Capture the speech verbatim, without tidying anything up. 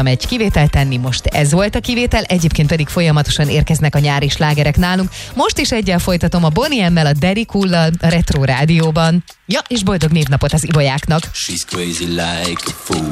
szoktam egy kivételt tenni, most ez volt a kivétel, egyébként pedig folyamatosan érkeznek a nyári slágerek nálunk. Most is egyel folytatom a Bonnie M-mel, a Daddy Cool-lal a Retro Rádióban. Ja, és boldog névnapot az ibolyáknak! She's crazy like a fool.